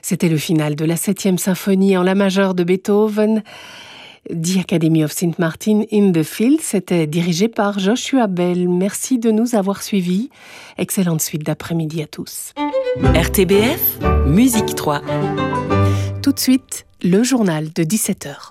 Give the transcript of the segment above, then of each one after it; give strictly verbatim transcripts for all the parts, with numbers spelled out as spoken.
C'était le final de la septième symphonie en la majeure de Beethoven, The Academy of Saint Martin in the Fields. C'était dirigé par Joshua Bell. Merci de nous avoir suivis. Excellente suite d'après-midi à tous. R T B F, Musique trois. Tout de suite, le journal de dix-sept heures.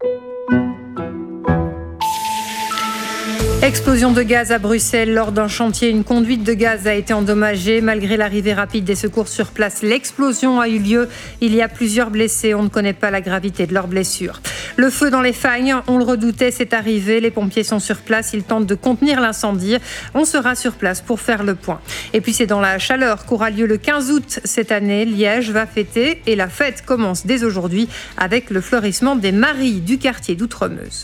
Explosion de gaz à Bruxelles. Lors d'un chantier, une conduite de gaz a été endommagée. Malgré l'arrivée rapide des secours sur place, l'explosion a eu lieu. Il y a plusieurs blessés. On ne connaît pas la gravité de leurs blessures. Le feu dans les Fagnes, on le redoutait, c'est arrivé. Les pompiers sont sur place. Ils tentent de contenir l'incendie. On sera sur place pour faire le point. Et puis c'est dans la chaleur qu'aura lieu le quinze août cette année. Liège va fêter et la fête commence dès aujourd'hui avec le fleurissement des Maries du quartier d'Outremeuse.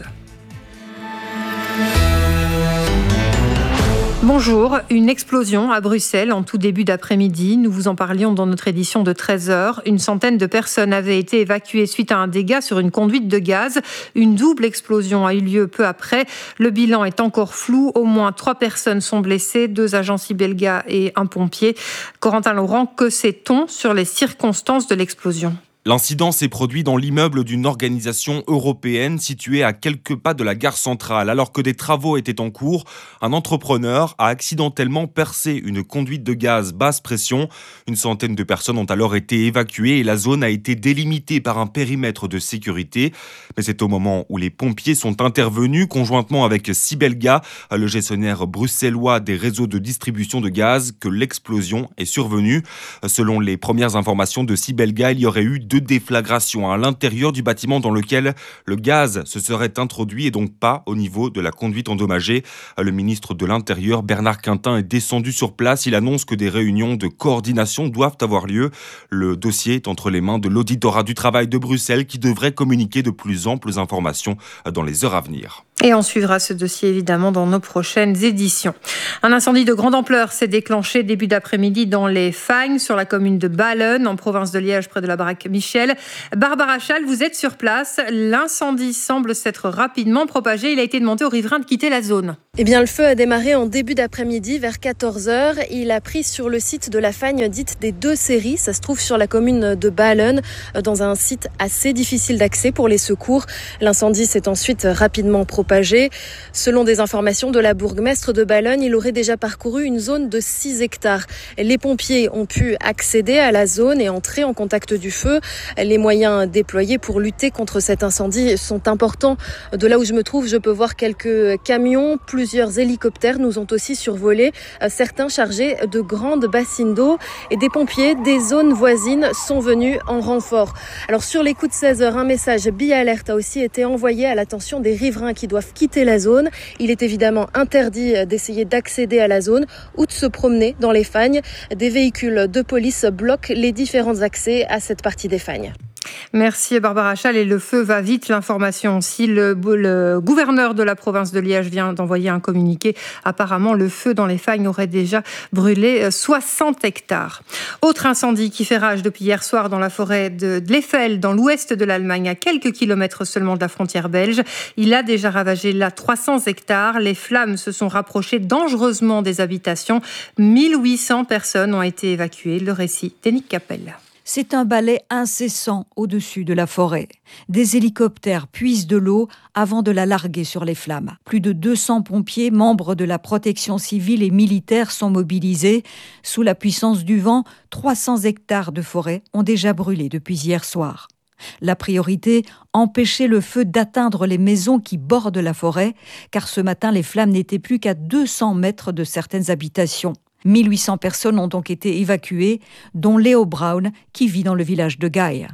Bonjour, une explosion à Bruxelles en tout début d'après-midi. Nous vous en parlions dans notre édition de treize heures. Une centaine de personnes avaient été évacuées suite à un dégât sur une conduite de gaz. Une double explosion a eu lieu peu après. Le bilan est encore flou. Au moins trois personnes sont blessées, deux agents Sibelga et un pompier. Corentin Laurent, que sait-on sur les circonstances de l'explosion ? L'incident s'est produit dans l'immeuble d'une organisation européenne située à quelques pas de la gare centrale. Alors que des travaux étaient en cours, un entrepreneur a accidentellement percé une conduite de gaz basse pression. Une centaine de personnes ont alors été évacuées et la zone a été délimitée par un périmètre de sécurité. Mais c'est au moment où les pompiers sont intervenus, conjointement avec Sibelga, le gestionnaire bruxellois des réseaux de distribution de gaz, que l'explosion est survenue. Selon les premières informations de Sibelga, il y aurait eu deux de déflagration à l'intérieur du bâtiment dans lequel le gaz se serait introduit et donc pas au niveau de la conduite endommagée. Le ministre de l'Intérieur, Bernard Quintin, est descendu sur place. Il annonce que des réunions de coordination doivent avoir lieu. Le dossier est entre les mains de l'auditorat du travail de Bruxelles qui devrait communiquer de plus amples informations dans les heures à venir. Et on suivra ce dossier évidemment dans nos prochaines éditions. Un incendie de grande ampleur s'est déclenché début d'après-midi dans les Fagnes, sur la commune de Ballen, en province de Liège, près de la baraque Michel. Barbara Schall, vous êtes sur place. L'incendie semble s'être rapidement propagé. Il a été demandé aux riverains de quitter la zone. Eh bien, le feu a démarré en début d'après-midi, vers quatorze heures. Il a pris sur le site de la Fagne dite des deux séries. Ça se trouve sur la commune de Ballen, dans un site assez difficile d'accès pour les secours. L'incendie s'est ensuite rapidement propagé. Selon des informations de la bourgmestre de Ballen, il aurait déjà parcouru une zone de six hectares. Les pompiers ont pu accéder à la zone et entrer en contact du feu. Les moyens déployés pour lutter contre cet incendie sont importants. De là où je me trouve, je peux voir quelques camions, plusieurs hélicoptères nous ont aussi survolé, certains chargés de grandes bassines d'eau, et des pompiers des zones voisines sont venus en renfort. Alors sur les coups de seize heures, un message bi-alerte a aussi été envoyé à l'attention des riverains qui doivent quitter la zone. Il est évidemment interdit d'essayer d'accéder à la zone ou de se promener dans les Fagnes. Des véhicules de police bloquent les différents accès à cette partie des Fagnes. Merci Barbara Schall. Et le feu va vite. L'information aussi, le, le gouverneur de la province de Liège vient d'envoyer un communiqué. Apparemment, le feu dans les Fagnes aurait déjà brûlé soixante hectares. Autre incendie qui fait rage depuis hier soir dans la forêt de l'Eiffel, dans l'ouest de l'Allemagne, à quelques kilomètres seulement de la frontière belge. Il a déjà ravagé là trois cents hectares. Les flammes se sont rapprochées dangereusement des habitations. mille huit cents personnes ont été évacuées. Le récit d'Yannick Capel. C'est un balai incessant au-dessus de la forêt. Des hélicoptères puisent de l'eau avant de la larguer sur les flammes. Plus de deux cents pompiers, membres de la protection civile et militaire sont mobilisés. Sous la puissance du vent, trois cents hectares de forêt ont déjà brûlé depuis hier soir. La priorité, empêcher le feu d'atteindre les maisons qui bordent la forêt, car ce matin, les flammes n'étaient plus qu'à deux cents mètres de certaines habitations. mille huit cents personnes ont donc été évacuées, dont Léo Braun, qui vit dans le village de Gaï.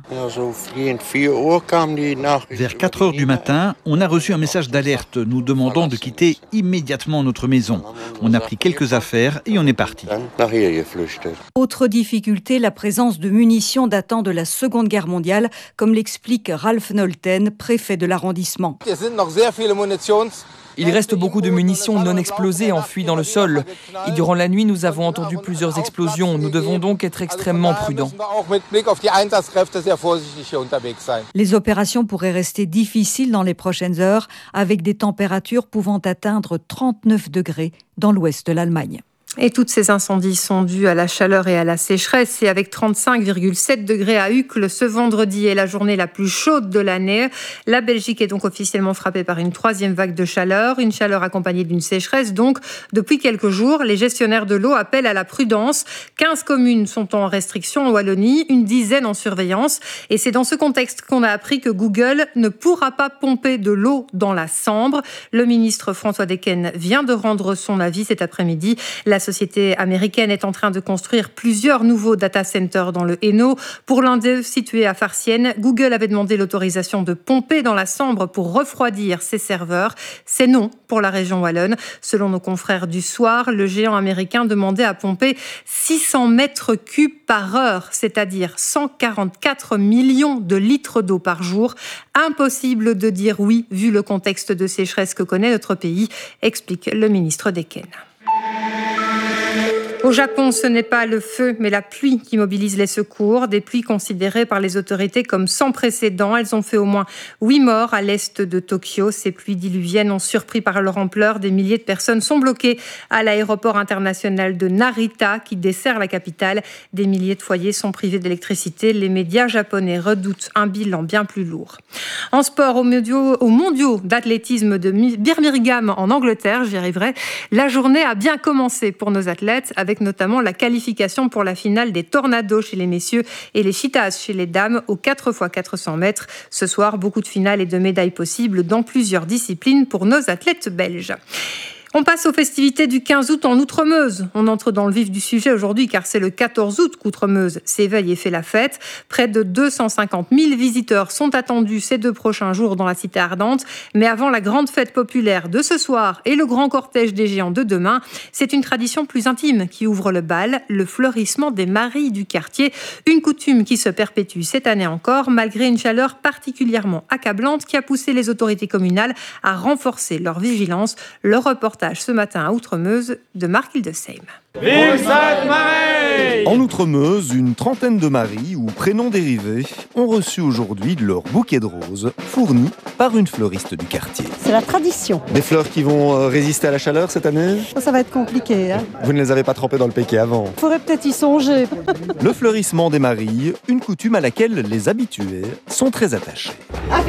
Vers quatre heures du matin, on a reçu un message d'alerte nous demandant de quitter immédiatement notre maison. On a pris quelques affaires et on est parti. Autre difficulté, la présence de munitions datant de la Seconde Guerre mondiale, comme l'explique Ralph Nolten, préfet de l'arrondissement. Il reste beaucoup de munitions non explosées enfouies dans le sol. Et durant la nuit, nous avons entendu plusieurs explosions. Nous devons donc être extrêmement prudents. Les opérations pourraient rester difficiles dans les prochaines heures, avec des températures pouvant atteindre trente-neuf degrés dans l'ouest de l'Allemagne. Et toutes ces incendies sont dus à la chaleur et à la sécheresse. Et avec trente-cinq virgule sept degrés à Uccle, ce vendredi est la journée la plus chaude de l'année. La Belgique est donc officiellement frappée par une troisième vague de chaleur. Une chaleur accompagnée d'une sécheresse. Donc, depuis quelques jours, les gestionnaires de l'eau appellent à la prudence. quinze communes sont en restriction en Wallonie, une dizaine en surveillance. Et c'est dans ce contexte qu'on a appris que Google ne pourra pas pomper de l'eau dans la Sambre. Le ministre François Decken vient de rendre son avis cet après-midi. La La société américaine est en train de construire plusieurs nouveaux data centers dans le Hainaut. Pour l'un d'eux, situé à Farciennes, Google avait demandé l'autorisation de pomper dans la Sambre pour refroidir ses serveurs. C'est non pour la région wallonne. Selon nos confrères du Soir, le géant américain demandait à pomper six cents mètres cubes par heure, c'est-à-dire cent quarante-quatre millions de litres d'eau par jour. Impossible de dire oui, vu le contexte de sécheresse que connaît notre pays, explique le ministre Decken. Au Japon, ce n'est pas le feu, mais la pluie qui mobilise les secours. Des pluies considérées par les autorités comme sans précédent. Elles ont fait au moins huit morts à l'est de Tokyo. Ces pluies diluviennes ont surpris par leur ampleur. Des milliers de personnes sont bloquées à l'aéroport international de Narita, qui dessert la capitale. Des milliers de foyers sont privés d'électricité. Les médias japonais redoutent un bilan bien plus lourd. En sport, aux mondiaux, aux mondiaux d'athlétisme de Birmingham en Angleterre, j'y arriverai, la journée a bien commencé pour nos athlètes, avec notamment la qualification pour la finale des tornados chez les messieurs et les cheetahs chez les dames aux quatre fois quatre cents mètres. Ce soir, beaucoup de finales et de médailles possibles dans plusieurs disciplines pour nos athlètes belges. On passe aux festivités du quinze août en Outremeuse. On entre dans le vif du sujet aujourd'hui car c'est le quatorze août qu'Outremeuse s'éveille et fait la fête. Près de deux cent cinquante mille visiteurs sont attendus ces deux prochains jours dans la cité ardente. Mais avant la grande fête populaire de ce soir et le grand cortège des géants de demain, c'est une tradition plus intime qui ouvre le bal, le fleurissement des maris du quartier. Une coutume qui se perpétue cette année encore malgré une chaleur particulièrement accablante qui a poussé les autorités communales à renforcer leur vigilance. Le reportage ce matin à Outremeuse de Marc Hildesheim. Vive Sainte-Marie ! En Outremeuse, une trentaine de maris ou prénoms dérivés ont reçu aujourd'hui leur bouquet de roses fourni par une fleuriste du quartier. C'est la tradition. Des fleurs qui vont résister à la chaleur cette année ? Ça va être compliqué. Hein. Vous ne les avez pas trempées dans le péquet avant ? Faudrait peut-être y songer. Le fleurissement des maris, une coutume à laquelle les habitués sont très attachés. Arrive-tu !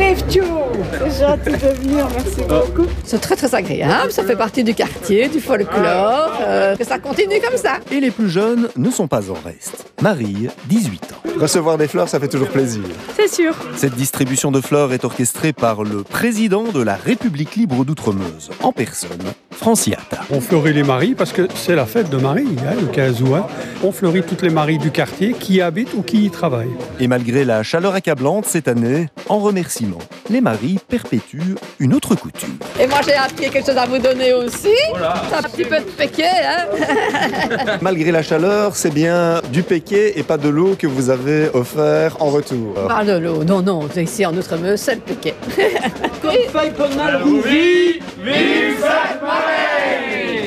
C'est gentil de venir, merci beaucoup. C'est très très agréable, ça fait partie du quartier, du folklore, euh, que ça continue comme ça. Et les plus jeunes ne sont pas en reste. Marie, dix-huit ans. Recevoir des fleurs, ça fait toujours plaisir. C'est sûr. Cette distribution de fleurs est orchestrée par le président de la République libre d'Outremeuse, en personne, Franciata. On fleurit les maris parce que c'est la fête de Marie, hein, le quinze août. On fleurit toutes les maris du quartier qui y habitent ou qui y travaillent. Et malgré la chaleur accablante cette année, en remerciement, les maris perpétuent une autre coutume. Et moi j'ai appris quelque chose à vous donner aussi. Voilà. C'est un petit peu de péquet, hein. Malgré la chaleur, c'est bien du péquet et pas de l'eau que vous avez offert en retour. Pas de l'eau, non, non, ici en Outremeuse, c'est le péquet. Vive Sainte-Marie !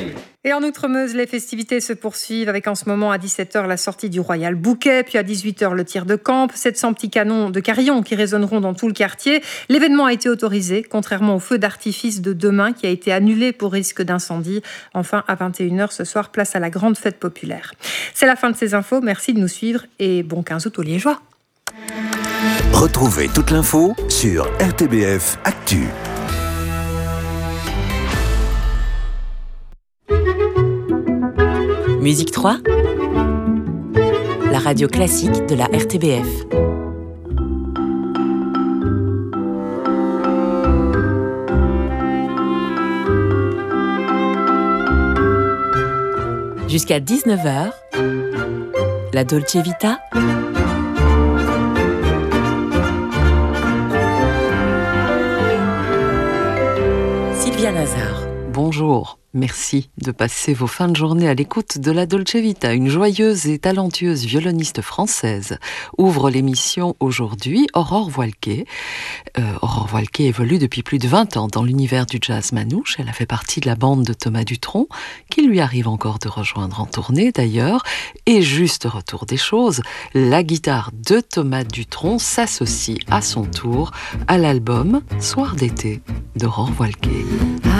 Et en Outremeuse, les festivités se poursuivent avec en ce moment à dix-sept heures la sortie du Royal Bouquet, puis à dix-huit heures le tir de camp, sept cents petits canons de carillon qui résonneront dans tout le quartier. L'événement a été autorisé, contrairement au feu d'artifice de demain qui a été annulé pour risque d'incendie. Enfin, à vingt et une heures ce soir, place à la grande fête populaire. C'est la fin de ces infos, merci de nous suivre et bon quinze août aux Liégeois. Retrouvez toute l'info sur R T B F Actu. Musique trois, la radio classique de la R T B F. Jusqu'à dix-neuf heures, la Dolce Vita. Sylvia Nazar. Bonjour, merci de passer vos fins de journée à l'écoute de la Dolce Vita. Une joyeuse et talentueuse violoniste française ouvre l'émission aujourd'hui, Aurore Voilquet. Euh, Aurore Voilquet évolue depuis plus de vingt ans dans l'univers du jazz manouche. Elle a fait partie de la bande de Thomas Dutronc, qu'il lui arrive encore de rejoindre en tournée d'ailleurs. Et juste retour des choses, la guitare de Thomas Dutronc s'associe à son tour à l'album Soir d'été d'Aurore Voilquet.